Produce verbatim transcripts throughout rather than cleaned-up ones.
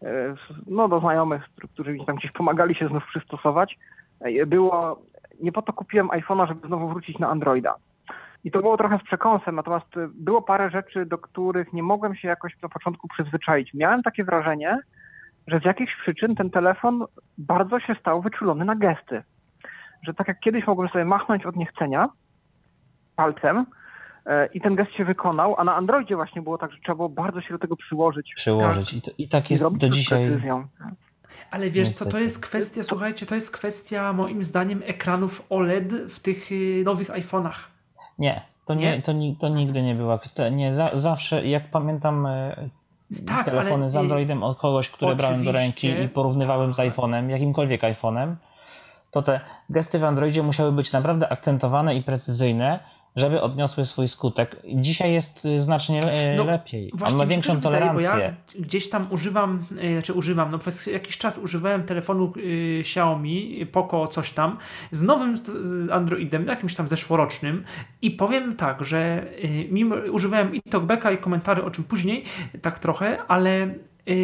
no do znajomych, którzy mi tam gdzieś pomagali się znów przystosować, było, nie po to kupiłem iPhone'a, żeby znowu wrócić na Androida. I to było trochę z przekąsem, natomiast było parę rzeczy, do których nie mogłem się jakoś na początku przyzwyczaić. Miałem takie wrażenie, że z jakichś przyczyn ten telefon bardzo się stał wyczulony na gesty. Że tak jak kiedyś mogłem sobie machnąć od niechcenia palcem e, i ten gest się wykonał, a na Androidzie właśnie było tak, że trzeba było bardzo się do tego przyłożyć. Przyłożyć. Tak. I, to, i tak jest do dzisiaj. Ale wiesz co, to jest kwestia, słuchajcie, to jest kwestia moim zdaniem ekranów O L E D w tych nowych iPhone'ach. Nie, to, nie, nie? To, to nigdy nie była. Nie, za, zawsze, jak pamiętam tak, telefony ale, z Androidem od kogoś, które brałem do ręki i porównywałem z iPhone'em, jakimkolwiek iPhone'em, to te gesty w Androidzie musiały być naprawdę akcentowane i precyzyjne, żeby odniosły swój skutek. Dzisiaj jest znacznie no, lepiej. On ma większą tolerancję. Wydaje, bo ja gdzieś tam używam, znaczy używam, no przez jakiś czas używałem telefonu y, Xiaomi, Poco coś tam, z nowym Androidem, jakimś tam zeszłorocznym i powiem tak, że y, mimo używałem i talkbacka i komentarzy, o czym później, tak trochę, ale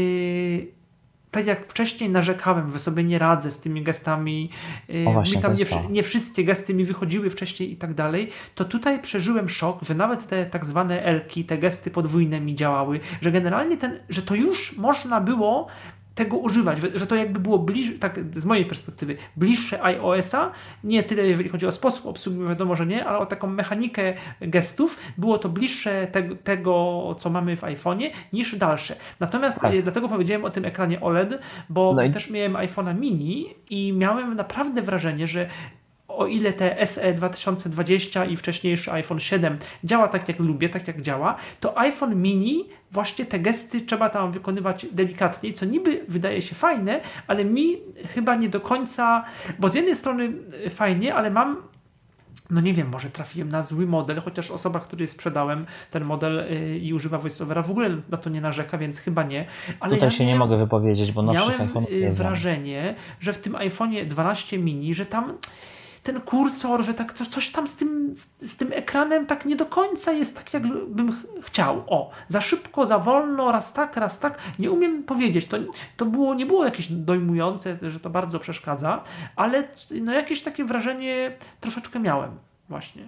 y, tak jak wcześniej narzekałem, że sobie nie radzę z tymi gestami, o właśnie, mi tam nie, nie wszystkie gesty mi wychodziły wcześniej i tak dalej, to tutaj przeżyłem szok, że nawet te tak zwane elki, te gesty podwójne mi działały, że generalnie ten, że to już można było tego używać, że, że to jakby było bliższe, tak z mojej perspektywy, bliższe iOS-a, nie tyle jeżeli chodzi o sposób obsługi, wiadomo, że nie, ale o taką mechanikę gestów, było to bliższe te, tego, co mamy w iPhone'ie, niż dalsze. Natomiast tak. Dlatego powiedziałem o tym ekranie O L E D, bo no i... też miałem iPhone'a mini i miałem naprawdę wrażenie, że o ile te S E dwa tysiące dwadzieścia i wcześniejszy iPhone siedem działa tak jak lubię, tak jak działa, to iPhone mini właśnie te gesty trzeba tam wykonywać delikatniej, co niby wydaje się fajne, ale mi chyba nie do końca, bo z jednej strony fajnie, ale mam no nie wiem, może trafiłem na zły model, chociaż osoba, której sprzedałem ten model yy, i używa VoiceOvera w ogóle na to nie narzeka, więc chyba nie. Ale Tutaj ja się miałem, nie mogę wypowiedzieć, bo nowszych miałem iPhone'ów nie znam. wrażenie, że w tym iPhone'ie dwanaście mini, że tam ten kursor, że tak coś tam z tym, z, z tym ekranem tak nie do końca jest tak, jak bym ch- chciał. O, za szybko, za wolno, raz tak, raz tak. Nie umiem powiedzieć. To, to było, nie było jakieś dojmujące, że to bardzo przeszkadza, ale no jakieś takie wrażenie troszeczkę miałem właśnie.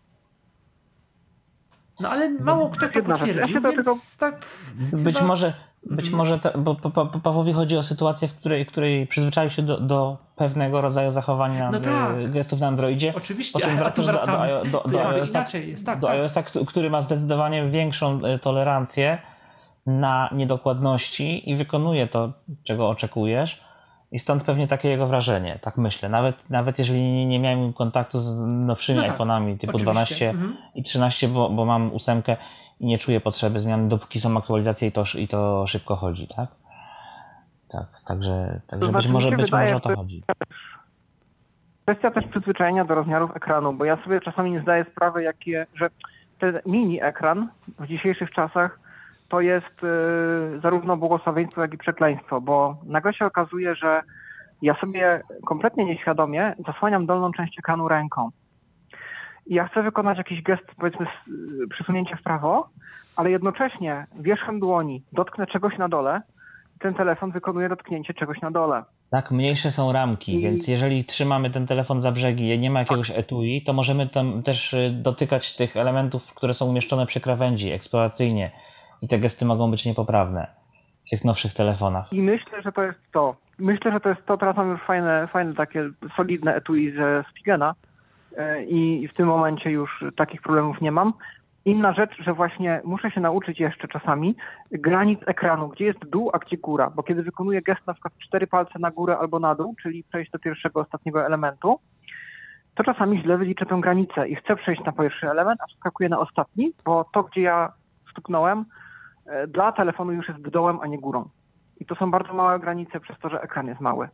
No ale mało kto to potwierdził, więc tego... tak... Być chyba... może... Być może, to, bo po, po Pawłowi chodzi o sytuację, w której, której przyzwyczaił się do, do pewnego rodzaju zachowania no tak. gestów na Androidzie. Oczywiście, po czym wracasz do, do, do, do, do iOS-a, jest, tak, do tak. iOS-a, który ma zdecydowanie większą tolerancję na niedokładności i wykonuje to, czego oczekujesz. I stąd pewnie takie jego wrażenie, tak myślę. Nawet, nawet jeżeli nie miałem kontaktu z nowszymi no tak, iPhone'ami typu oczywiście. dwanaście mhm. i trzynaście, bo, bo mam ósemkę i nie czuję potrzeby zmiany, dopóki są aktualizacje i to, i to szybko chodzi, tak? Tak, także, także to być, może, być wydaje, może o to chodzi. Kwestia też przyzwyczajenia do rozmiarów ekranu, bo ja sobie czasami nie zdaję sprawy, jakie, że ten mini ekran w dzisiejszych czasach to jest y, zarówno błogosławieństwo, jak i przekleństwo, bo nagle się okazuje, że ja sobie kompletnie nieświadomie zasłaniam dolną część ekranu ręką. I ja chcę wykonać jakiś gest, powiedzmy, przesunięcia w prawo, ale jednocześnie wierzchem dłoni dotknę czegoś na dole i ten telefon wykonuje dotknięcie czegoś na dole. Tak, mniejsze są ramki, I... więc jeżeli trzymamy ten telefon za brzegi i nie ma jakiegoś etui, to możemy tam też dotykać tych elementów, które są umieszczone przy krawędzi eksploracyjnie. I te gesty mogą być niepoprawne w tych nowszych telefonach. I myślę, że to jest to. Myślę, że to jest to. Teraz mam już fajne, fajne takie solidne etui ze Spigena i w tym momencie już takich problemów nie mam. Inna rzecz, że właśnie muszę się nauczyć jeszcze czasami granic ekranu, gdzie jest dół, a gdzie góra. Bo kiedy wykonuję gest na przykład cztery palce na górę albo na dół, czyli przejść do pierwszego, ostatniego elementu, to czasami źle wyliczę tę granicę i chcę przejść na pierwszy element, a wskakuję na ostatni, bo to, gdzie ja stuknąłem, dla telefonu już jest dołem, a nie górą. I to są bardzo małe granice przez to, że ekran jest mały.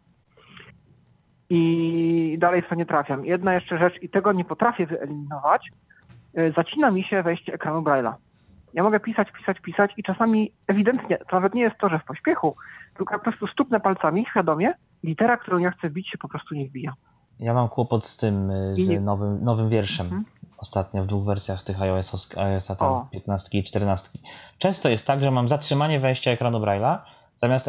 I dalej w to nie trafiam. Jedna jeszcze rzecz, i tego nie potrafię wyeliminować, zacina mi się wejście ekranu Braille'a. Ja mogę pisać, pisać, pisać i czasami ewidentnie, to nawet nie jest to, że w pośpiechu, tylko po prostu stuknę palcami świadomie, litera, którą ja chcę wbić, się po prostu nie wbija. Ja mam kłopot z tym, z nie... nowym, nowym wierszem. Mhm. Ostatnio w dwóch wersjach tych iOS-a, tam piętnastki i czternastki. Często jest tak, że mam zatrzymanie wejścia ekranu Braille'a, zamiast